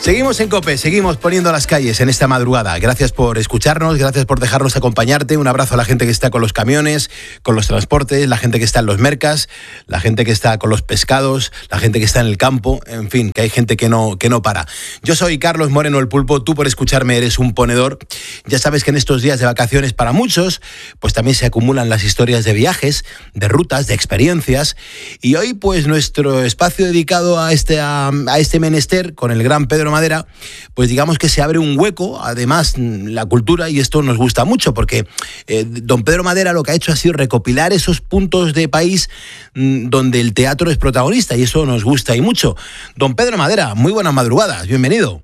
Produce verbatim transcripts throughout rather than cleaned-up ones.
Seguimos en COPE, seguimos poniendo las calles en esta madrugada. Gracias por escucharnos, gracias por dejarnos acompañarte. Un abrazo a la gente que está con los camiones, con los transportes, la gente que está en los mercas, la gente que está con los pescados, la gente que está en el campo, en fin, que hay gente que no, que no para. Yo soy Carlos Moreno el Pulpo, tú por escucharme eres un ponedor. Ya sabes que en estos días de vacaciones para muchos, pues también se acumulan las historias de viajes, de rutas, de experiencias. Y hoy pues nuestro espacio dedicado a este, a, a este menester con el gran Pedro Madera, pues digamos que se abre un hueco, además la cultura, y esto nos gusta mucho porque eh, don Pedro Madera lo que ha hecho ha sido recopilar esos puntos de país mmm, donde el teatro es protagonista, y eso nos gusta y mucho. Don Pedro Madera, muy buenas madrugadas, bienvenido.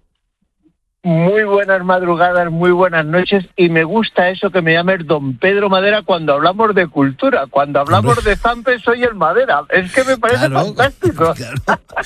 Muy buenas madrugadas, muy buenas noches, y me gusta eso que me llames don Pedro Madera cuando hablamos de cultura. Cuando hablamos Hombre. de Zampe soy el Madera, es que me parece claro, fantástico. Claro.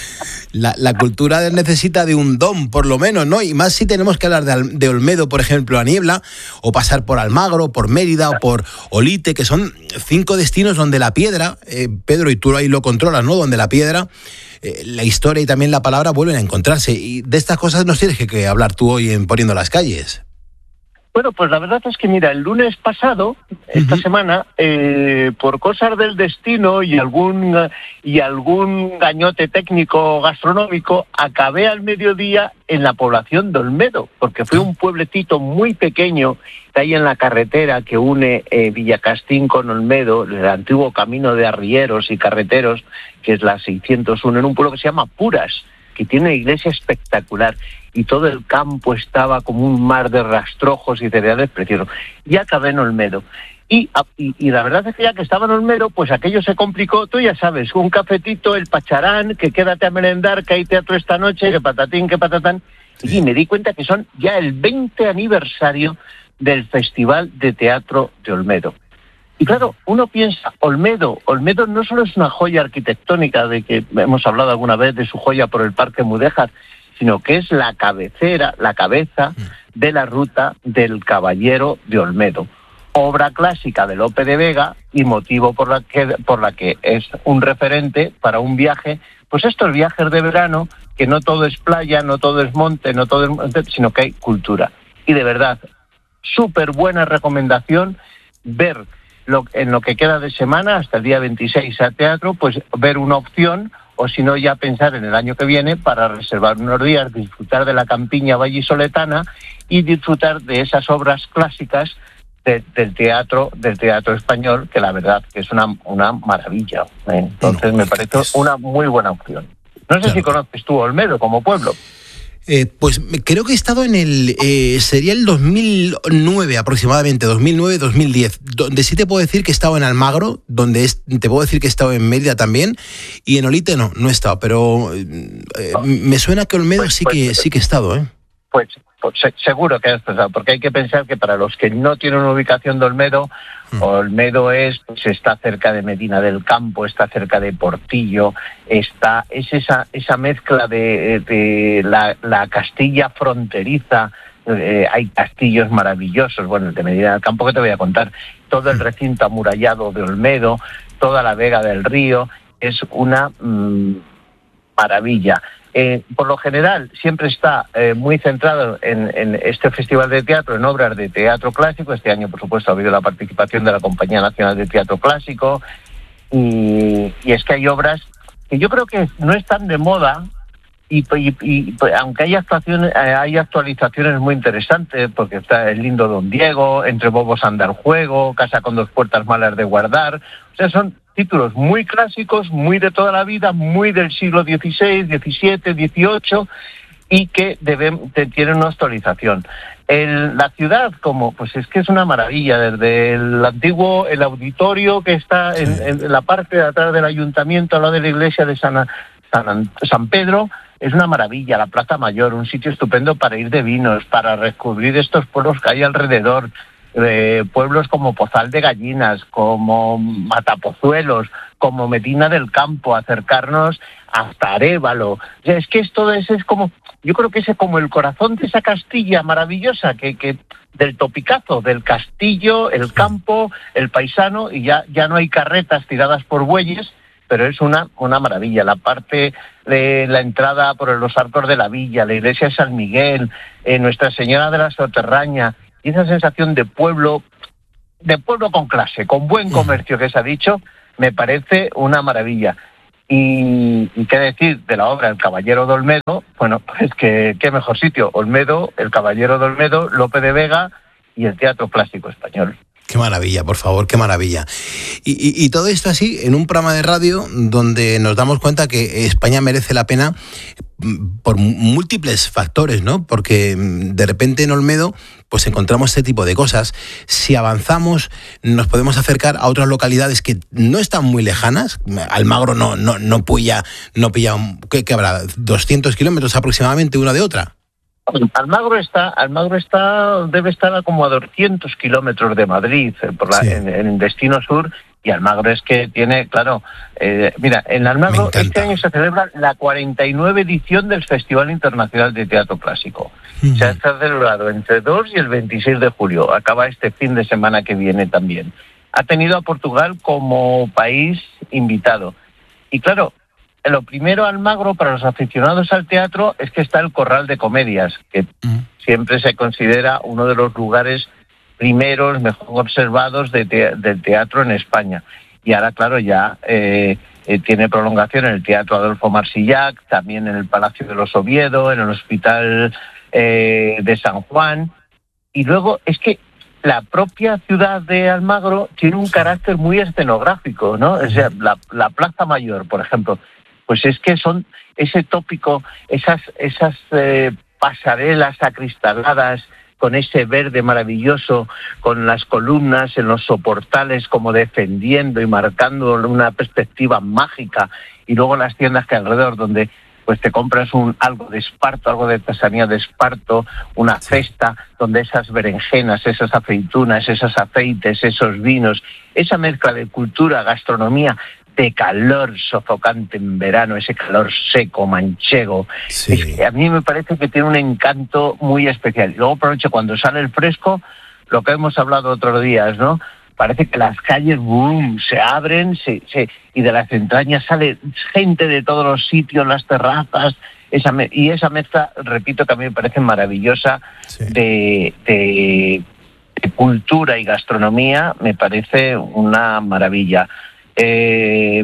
La, la cultura necesita de un don, por lo menos, ¿no? Y más si tenemos que hablar de, de Olmedo, por ejemplo, a Niebla, o pasar por Almagro, por Mérida o por Olite, que son cinco destinos donde la piedra, eh, Pedro, y tú ahí lo controlas, ¿no? Donde la piedra, eh, la historia y también la palabra vuelven a encontrarse. Y de estas cosas nos tienes que, que hablar tú hoy en Poniendo las Calles. Bueno, pues la verdad es que, mira, el lunes pasado, esta uh-huh. semana, eh, por cosas del destino y algún y algún gañote técnico gastronómico, acabé al mediodía en la población de Olmedo, porque fue un pueblecito muy pequeño, está ahí en la carretera que une eh, Villacastín con Olmedo, el antiguo camino de arrieros y carreteros, que es la seiscientos uno, en un pueblo que se llama Puras, que tiene una iglesia espectacular, y todo el campo estaba como un mar de rastrojos y cereales preciosos. Y acabé en Olmedo. Y, y, y la verdad es que ya que estaba en Olmedo, pues aquello se complicó, tú ya sabes, un cafetito, el pacharán, que quédate a merendar, que hay teatro esta noche, que patatín, que patatán. Y me di cuenta que son ya el veinte aniversario del Festival de Teatro de Olmedo. Y claro, uno piensa, Olmedo, Olmedo no solo es una joya arquitectónica, de que hemos hablado alguna vez de su joya por el Parque Mudéjar, sino que es la cabecera, la cabeza de la ruta del Caballero de Olmedo, obra clásica de Lope de Vega y motivo por la que, por la que es un referente para un viaje, pues estos viajes de verano, que no todo es playa, no todo es monte, no todo es monte, sino que hay cultura. Y de verdad, súper buena recomendación ver Lo, en lo que queda de semana, hasta el día veintiséis a teatro, pues ver una opción, o si no ya pensar en el año que viene para reservar unos días, disfrutar de la campiña vallisoletana y disfrutar de esas obras clásicas de, del teatro del teatro español, que la verdad que es una, una maravilla. ¿eh? Entonces no, me parece es... una muy buena opción. No sé claro. si conoces tú Olmedo como pueblo. Eh, pues creo que he estado en el, eh, sería el dos mil nueve aproximadamente, dos mil nueve dos mil diez, donde sí te puedo decir que he estado en Almagro, donde es, te puedo decir que he estado en Mérida también, y en Olite no, no he estado, pero eh, no. me suena que Olmedo pues, sí, pues, que, sí que he estado. ¿eh? Pues, pues seguro que has pasado, porque hay que pensar que para los que no tienen una ubicación de Olmedo, hmm. Olmedo es, pues está cerca de Medina del Campo, está cerca de Portillo, está es esa esa mezcla de, de la, la Castilla fronteriza, eh, hay castillos maravillosos, bueno, el de Medina del Campo que te voy a contar, todo el recinto amurallado de Olmedo, toda la Vega del Río, es una mmm, maravilla. Eh, por lo general siempre está eh, muy centrado en, en este festival de teatro, en obras de teatro clásico. Este año, por supuesto, ha habido la participación de la Compañía Nacional de Teatro Clásico, y, y es que hay obras que yo creo que no están de moda, y, y, y aunque hay actuaciones, hay actualizaciones muy interesantes, porque está el lindo Don Diego, Entre bobos anda el juego, Casa con dos puertas malas de guardar. O sea, son títulos muy clásicos, muy de toda la vida, muy del siglo dieciséis, diecisiete, dieciocho, y que deben, tienen una actualización. El, la ciudad, como pues es que es una maravilla, desde el antiguo, el auditorio que está en, en la parte de atrás del ayuntamiento, al lado de la iglesia de San, San, San Pedro, es una maravilla. La Plaza Mayor, un sitio estupendo para ir de vinos, para descubrir estos pueblos que hay alrededor, eh, pueblos como Pozal de Gallinas, como Matapozuelos, como Medina del Campo, acercarnos hasta Arévalo. O sea, es que esto es, es como, yo creo que es como el corazón de esa Castilla maravillosa, que, que del topicazo, del castillo, el campo, el paisano, y ya, ya no hay carretas tiradas por bueyes, pero es una, una maravilla. La parte de la entrada por los arcos de la villa, la iglesia de San Miguel, eh, Nuestra Señora de la Soterraña, y esa sensación de pueblo, de pueblo con clase, con buen comercio que se ha dicho, me parece una maravilla. Y, y qué decir de la obra El Caballero de Olmedo, bueno, pues que qué mejor sitio, Olmedo, El Caballero de Olmedo, Lope de Vega y el Teatro Clásico Español. Qué maravilla, por favor, qué maravilla. Y, y, y todo esto así, en un programa de radio donde nos damos cuenta que España merece la pena por múltiples factores, ¿no? Porque de repente en Olmedo pues encontramos este tipo de cosas. Si avanzamos, nos podemos acercar a otras localidades que no están muy lejanas. Almagro no no no pilla, no pilla ¿qué, qué habrá? doscientos kilómetros aproximadamente una de otra. Almagro está, Almagro está, debe estar a como a doscientos kilómetros de Madrid, por la, sí. en, en el destino sur, y Almagro es que tiene, claro, eh, mira, en Almagro este año se celebra la cuarenta y nueva edición del Festival Internacional de Teatro Clásico. Uh-huh. Se ha celebrado entre dos y el veintiséis de julio, acaba este fin de semana que viene también. Ha tenido a Portugal como país invitado. Y claro, lo primero Almagro para los aficionados al teatro es que está el Corral de Comedias, que uh-huh. siempre se considera uno de los lugares primeros, mejor observados de te- del teatro en España. Y ahora, claro, ya eh, eh, tiene prolongación en el Teatro Adolfo Marsillac, también en el Palacio de los Oviedo, en el Hospital eh, de San Juan. Y luego es que la propia ciudad de Almagro tiene un carácter muy escenográfico, ¿no? O sea, la, la Plaza Mayor, por ejemplo, pues es que son ese tópico, esas, esas eh, pasarelas acristaladas, con ese verde maravilloso, con las columnas en los soportales como defendiendo y marcando una perspectiva mágica, y luego las tiendas que hay alrededor donde pues te compras un algo de Esparto, algo de artesanía de Esparto, una cesta donde esas berenjenas, esas aceitunas, esos aceites, esos vinos, esa mezcla de cultura, gastronomía, de calor sofocante en verano, ese calor seco, manchego. Sí. Es que a mí me parece que tiene un encanto muy especial. Y luego por la noche, cuando sale el fresco, lo que hemos hablado otros días, ¿no? Parece que las calles, boom, se abren se, se, y de las entrañas sale gente de todos los sitios, las terrazas, esa me- y esa mezcla, repito, que a mí me parece maravillosa, sí. de, de, de cultura y gastronomía, me parece una maravilla. Eh,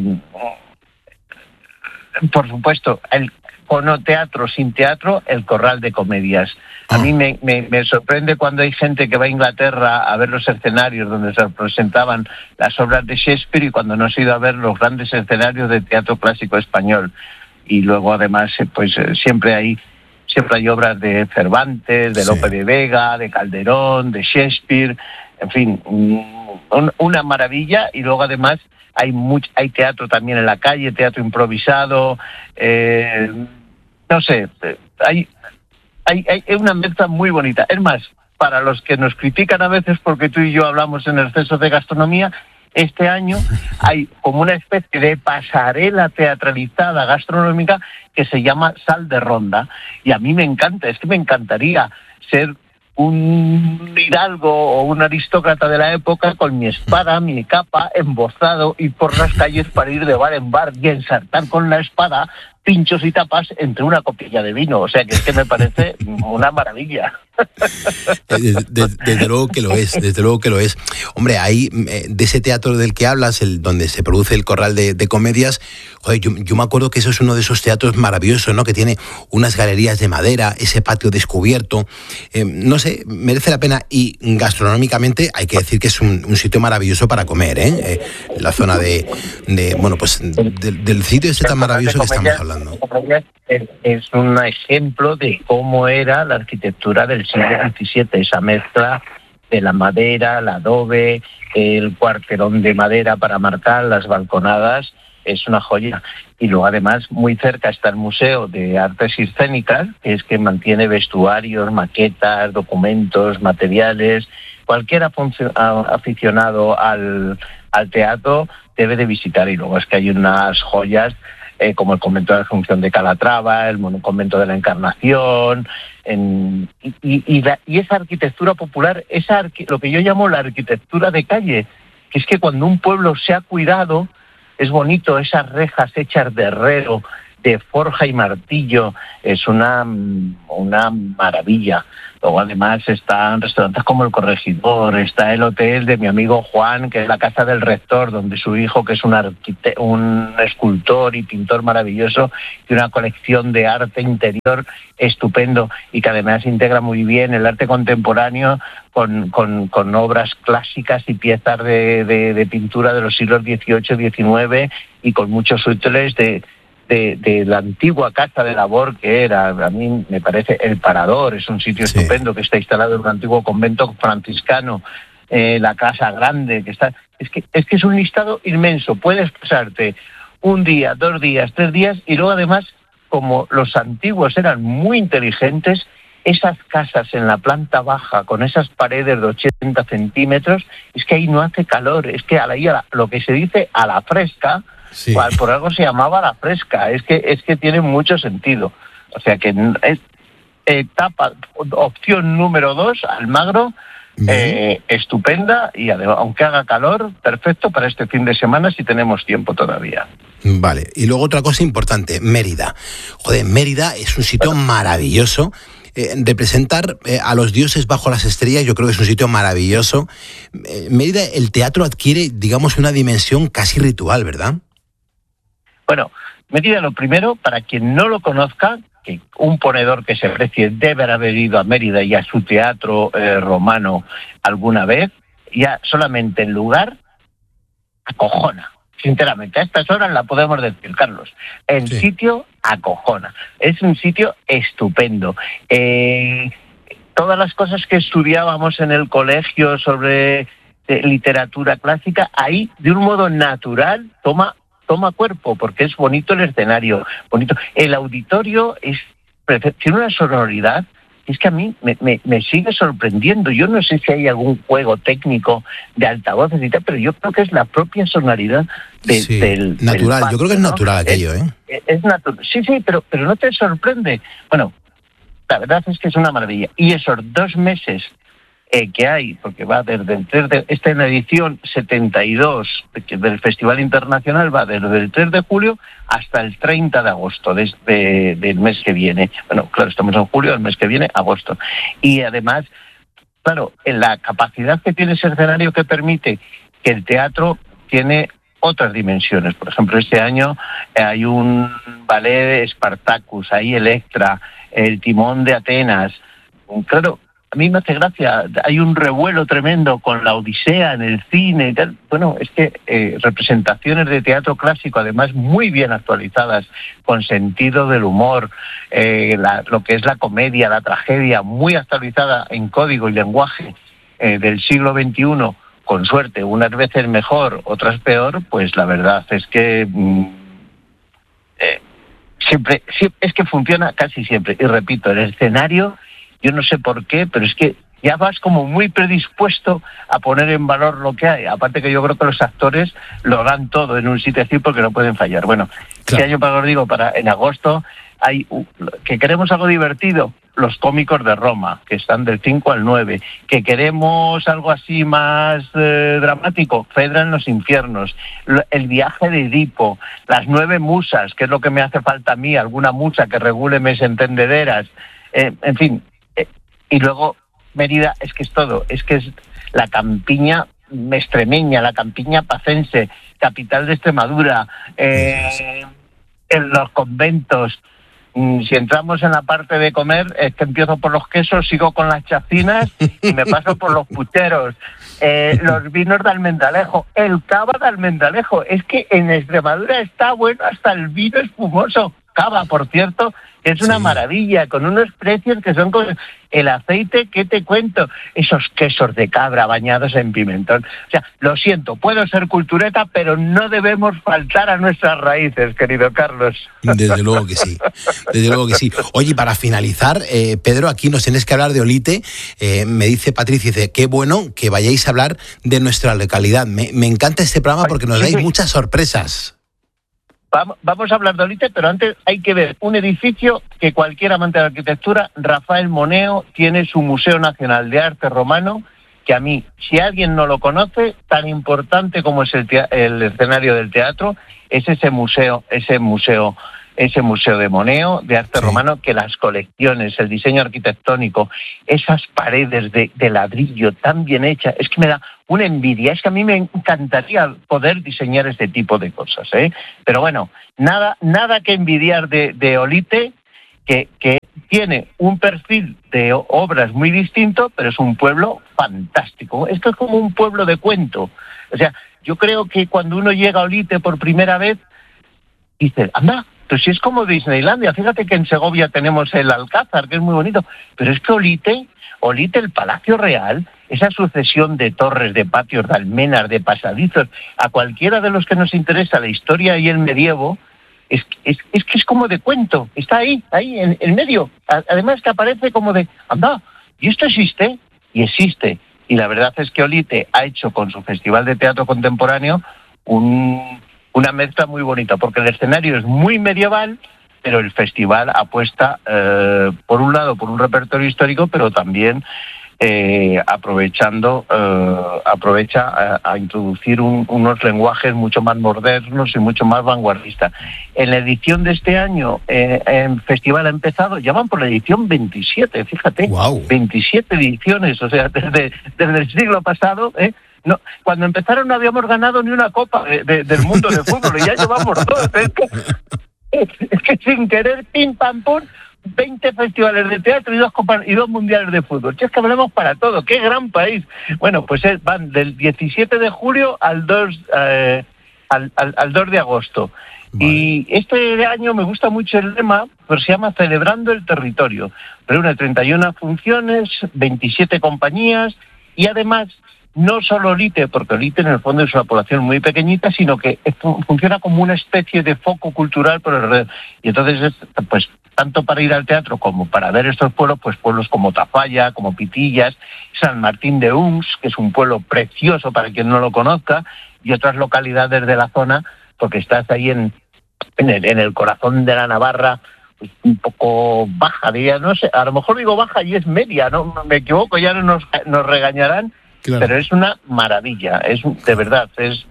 por supuesto, el con teatro, sin teatro, el Corral de Comedias. A mí me, me, me sorprende cuando hay gente que va a Inglaterra a ver los escenarios donde se presentaban las obras de Shakespeare y cuando no se ha ido a ver los grandes escenarios de teatro clásico español. Y luego además pues siempre hay siempre hay obras de Cervantes, de Lope sí. de Vega, de Calderón, de Shakespeare, en fin, un, una maravilla. Y luego además hay much, hay teatro también en la calle, teatro improvisado, eh, no sé, hay, hay, hay una mezcla muy bonita. Es más, para los que nos critican a veces porque tú y yo hablamos en exceso de gastronomía, este año hay como una especie de pasarela teatralizada gastronómica que se llama Sal de Ronda, y a mí me encanta, es que me encantaría ser un hidalgo o un aristócrata de la época con mi espada, mi capa, embozado, ir por las calles para ir de bar en bar y ensartar con la espada pinchos y tapas entre una copilla de vino. O sea que es que me parece una maravilla. Desde, desde, desde luego que lo es, desde luego que lo es. Hombre, ahí, de ese teatro del que hablas, el donde se produce el Corral de, de Comedias, joder, yo, yo me acuerdo que eso es uno de esos teatros maravillosos, ¿no? Que tiene unas galerías de madera, ese patio descubierto, eh, no sé, merece la pena. Y gastronómicamente hay que decir que es un, un sitio maravilloso para comer, ¿eh? eh la zona de, de bueno, pues de, del sitio ese tan maravilloso que estamos hablando. Es, es un ejemplo de cómo era la arquitectura del siglo diecisiete, esa mezcla de la madera, el adobe, el cuarterón de madera para marcar las balconadas, es una joya. Y luego además muy cerca está el Museo de Artes Escénicas, que es que mantiene vestuarios, maquetas, documentos, materiales. Cualquier aficionado al, al teatro debe de visitar. Y luego es que hay unas joyas Eh, como el convento de la Asunción de Calatrava, el convento de la Encarnación, en, y, y, la, y esa arquitectura popular, esa arqui, lo que yo llamo la arquitectura de calle, que es que cuando un pueblo se ha cuidado, es bonito, esas rejas hechas de herrero, de forja y martillo, es una, una maravilla. Luego además están restaurantes como El Corregidor, está el hotel de mi amigo Juan, que es la casa del rector, donde su hijo, que es un, arquite- un escultor y pintor maravilloso, tiene una colección de arte interior estupendo y que además integra muy bien el arte contemporáneo con, con, con obras clásicas y piezas de, de, de pintura de los siglos dieciocho, diecinueve y con muchos útiles de... De, de la antigua casa de labor que era, a mí me parece El Parador, es un sitio sí. estupendo que está instalado en un antiguo convento franciscano, eh, la Casa Grande, que está, es que es que es un listado inmenso, puedes pasarte un día, dos días, tres días y luego además, como los antiguos eran muy inteligentes, esas casas en la planta baja con esas paredes de ochenta centímetros, es que ahí no hace calor, es que ahí a la, lo que se dice a la fresca. Sí. Por algo se llamaba La Fresca, es que es que tiene mucho sentido. O sea que es etapa, opción número dos, Almagro, eh, estupenda y además, aunque haga calor, perfecto para este fin de semana si tenemos tiempo todavía. Vale, y luego otra cosa importante, Mérida. Joder, Mérida es un sitio bueno. maravilloso. Eh, representar eh, a los dioses bajo las estrellas, yo creo que es un sitio maravilloso. Eh, Mérida, el teatro adquiere, digamos, una dimensión casi ritual, ¿verdad? Bueno, Mérida, lo primero, para quien no lo conozca, que un ponedor que se precie debe haber ido a Mérida y a su teatro eh, romano alguna vez, ya solamente el lugar acojona. Sinceramente, a estas horas la podemos decir, Carlos. El sí. sitio acojona. Es un sitio estupendo. Eh, todas las cosas que estudiábamos en el colegio sobre eh, literatura clásica, ahí, de un modo natural, toma toma cuerpo, porque es bonito el escenario, bonito. El auditorio es tiene una sonoridad, es que a mí me, me, me sigue sorprendiendo. Yo no sé si hay algún juego técnico de altavoces y tal, pero yo creo que es la propia sonoridad de, sí, del natural. Del patio, yo creo que es ¿no? natural aquello, es, ¿eh? Es, es natural. Sí, sí, pero, pero no te sorprende. Bueno, la verdad es que es una maravilla. Y esos dos meses Eh, que hay, porque va desde el tres de, esta es la edición setenta y dos del Festival Internacional, va desde el tres de julio hasta el treinta de agosto de este, del mes que viene. Bueno, claro, estamos en julio, el mes que viene, agosto. Y además, claro, en la capacidad que tiene ese escenario que permite que el teatro tiene otras dimensiones. Por ejemplo, este año eh, hay un ballet Spartacus, hay Electra, el Timón de Atenas. Claro, a mí me hace gracia, hay un revuelo tremendo con la Odisea en el cine y tal. Bueno, es que eh, representaciones de teatro clásico, además muy bien actualizadas, con sentido del humor, eh, la, lo que es la comedia, la tragedia, muy actualizada en código y lenguaje eh, del siglo veintiuno, con suerte, unas veces mejor, otras peor, pues la verdad es que mm, eh, siempre, siempre, es que funciona casi siempre. Y repito, el escenario, yo no sé por qué, pero es que ya vas como muy predispuesto a poner en valor lo que hay. Aparte que yo creo que los actores lo dan todo en un sitio así porque no pueden fallar. Bueno, claro. Este año, para os digo, para en agosto, hay que queremos algo divertido, los cómicos de Roma, que están del cinco al nueve. Que queremos algo así más eh, dramático, Fedra en los infiernos. El viaje de Edipo, las nueve musas, que es lo que me hace falta a mí, alguna musa que regule mis entendederas. Eh, en fin. Y luego Mérida es que es todo, es que es la campiña extremeña, la campiña pacense, capital de Extremadura, eh, en los conventos. Si entramos en la parte de comer, es que empiezo por los quesos, sigo con las chacinas y me paso por los pucheros, eh, los vinos de Almendalejo, el cava de Almendalejo. Es que en Extremadura está bueno hasta el vino espumoso. Cava, por cierto, es una sí. maravilla, con unos precios que son con el aceite, ¿qué te cuento? Esos quesos de cabra bañados en pimentón. O sea, lo siento, puedo ser cultureta, pero no debemos faltar a nuestras raíces, querido Carlos. Desde luego que sí, desde luego que sí. Oye, para finalizar, eh, Pedro, aquí nos tienes que hablar de Olite. Eh, me dice Patricia, dice, qué bueno que vayáis a hablar de nuestra localidad. Me, me encanta este programa porque nos dais muchas sorpresas. Vamos a hablar de Olite, pero antes hay que ver un edificio que cualquier amante de la arquitectura, Rafael Moneo, tiene su Museo Nacional de Arte Romano, que a mí, si alguien no lo conoce, tan importante como es el, tea- el escenario del teatro, es ese museo, ese museo, ese museo de Moneo, de arte sí. romano, que las colecciones, el diseño arquitectónico, esas paredes de, de ladrillo tan bien hechas, es que me da una envidia. Es que a mí me encantaría poder diseñar este tipo de cosas, ¿eh? Pero bueno, nada, nada que envidiar de, de Olite, que, que tiene un perfil de obras muy distinto, pero es un pueblo fantástico. Esto es como un pueblo de cuento. O sea, yo creo que cuando uno llega a Olite por primera vez, dice, anda, pues si es como Disneylandia. Fíjate que en Segovia tenemos el Alcázar, que es muy bonito, pero es que Olite, Olite, el Palacio Real, esa sucesión de torres, de patios, de almenas, de pasadizos, a cualquiera de los que nos interesa la historia y el medievo, Es, es, es que es como de cuento, está ahí, ahí, en el medio. Además que aparece como de, anda, ¿y esto existe? Y existe. Y la verdad es que Olite ha hecho con su Festival de Teatro Contemporáneo un, una mezcla muy bonita, porque el escenario es muy medieval, pero el festival apuesta, eh, por un lado, por un repertorio histórico, pero también Eh, aprovechando eh, aprovecha a, a introducir un, unos lenguajes mucho más modernos y mucho más vanguardistas. En la edición de este año, eh, el festival ha empezado, ya van por la edición veintisiete, fíjate, wow. veintisiete ediciones, o sea, desde, desde el siglo pasado, ¿eh? No, cuando empezaron no habíamos ganado ni una copa de, de, del mundo del fútbol, y ya llevamos dos. Es que, es que sin querer, pim, pam, pum, veinte festivales de teatro y dos copas y dos mundiales de fútbol. Es que hablamos para todo. ¡Qué gran país! Bueno, pues es, van del diecisiete de julio al dos, eh, al, al, al dos de agosto. Vale. Y este año me gusta mucho el lema, pero se llama Celebrando el Territorio. Reúne treinta y una funciones, veintisiete compañías y además no solo Olite, porque Olite en el fondo es una población muy pequeñita, sino que funciona como una especie de foco cultural por alrededor. Y entonces, pues, tanto para ir al teatro como para ver estos pueblos, pues pueblos como Tafalla, como Pitillas, San Martín de Uns, que es un pueblo precioso para quien no lo conozca, y otras localidades de la zona, porque estás ahí en, en, el, en el corazón de la Navarra, pues un poco baja, diría, no sé, a lo mejor digo baja y es media, no me equivoco, ya nos, nos regañarán, claro. Pero es una maravilla, es de verdad, es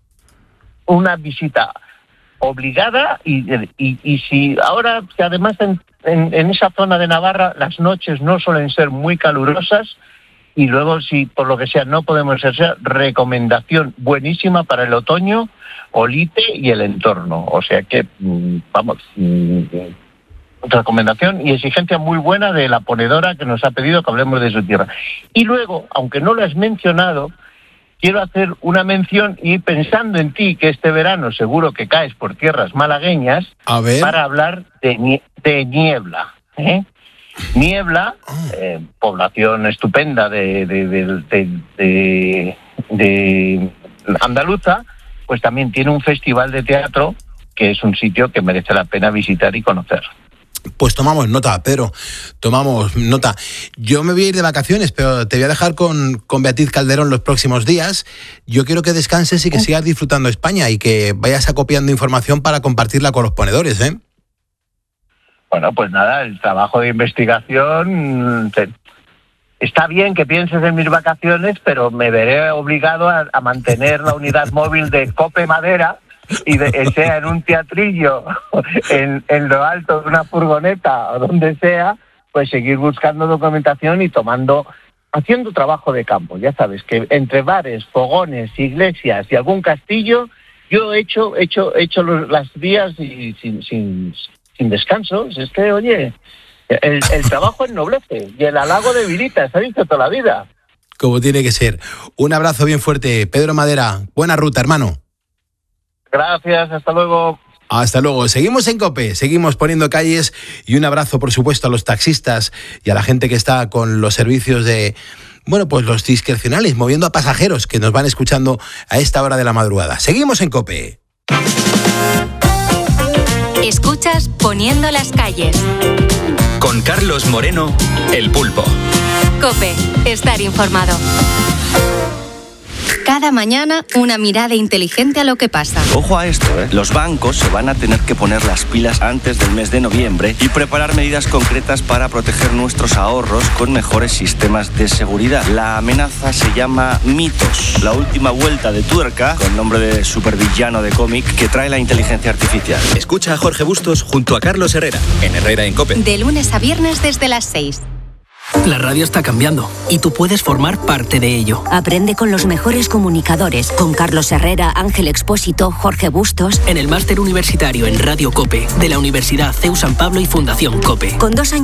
una visita obligada y, y, y si ahora que además en, en, en esa zona de Navarra las noches no suelen ser muy calurosas y luego si por lo que sea no podemos hacer, recomendación buenísima para el otoño, Olite y el entorno, o sea que vamos, recomendación y exigencia muy buena de la ponedora que nos ha pedido que hablemos de su tierra. Y luego, aunque no lo has mencionado, quiero hacer una mención y pensando en ti, que este verano seguro que caes por tierras malagueñas, a ver. Para hablar de, nie- de Niebla. ¿eh? Niebla, eh, población estupenda de, de, de, de, de, de andaluza, pues también tiene un festival de teatro que es un sitio que merece la pena visitar y conocer. Pues tomamos nota, Pedro, tomamos nota. Yo me voy a ir de vacaciones, pero te voy a dejar con, con Beatriz Calderón los próximos días. Yo quiero que descanses y que sigas disfrutando España y que vayas acopiando información para compartirla con los ponedores, ¿eh? Bueno, pues nada, el trabajo de investigación... Te... Está bien que pienses en mis vacaciones, pero me veré obligado a, a mantener la unidad móvil de Cope Madera y de, sea en un teatrillo, en, en lo alto de una furgoneta o donde sea, pues seguir buscando documentación y tomando, haciendo trabajo de campo. Ya sabes que entre bares, fogones, iglesias y algún castillo, yo he hecho, he hecho, he hecho los, las días y sin, sin, sin descanso. Es que, oye, el, el trabajo ennoblece y el halago debilita, se ha dicho toda la vida. Como tiene que ser. Un abrazo bien fuerte, Pedro Madera. Buena ruta, hermano. Gracias, hasta luego. Hasta luego. Seguimos en COPE, seguimos poniendo calles y un abrazo, por supuesto, a los taxistas y a la gente que está con los servicios de, bueno, pues los discrecionales, moviendo a pasajeros que nos van escuchando a esta hora de la madrugada. Seguimos en COPE. Escuchas Poniendo las calles. Con Carlos Moreno, El Pulpo. COPE, estar informado. Cada mañana, una mirada inteligente a lo que pasa. Ojo a esto, ¿eh? Los bancos se van a tener que poner las pilas antes del mes de noviembre y preparar medidas concretas para proteger nuestros ahorros con mejores sistemas de seguridad. La amenaza se llama mitos, la última vuelta de tuerca, con nombre de supervillano de cómic, que trae la inteligencia artificial. Escucha a Jorge Bustos junto a Carlos Herrera, en Herrera en COPE. De lunes a viernes desde las seis. La radio está cambiando y tú puedes formar parte de ello. Aprende con los mejores comunicadores, con Carlos Herrera, Ángel Expósito, Jorge Bustos. En el máster universitario en Radio COPE de la Universidad C E U San Pablo y Fundación COPE. Con dos años